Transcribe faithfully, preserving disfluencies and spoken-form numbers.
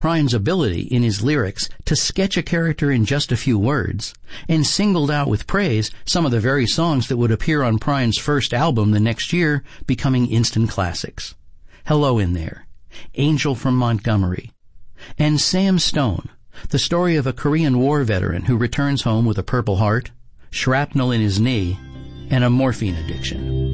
Prine's ability in his lyrics to sketch a character in just a few words, and singled out with praise some of the very songs that would appear on Prine's first album the next year, becoming instant classics. Hello in There, Angel from Montgomery, and Sam Stone, the story of a Korean War veteran who returns home with a Purple Heart, shrapnel in his knee, and a morphine addiction.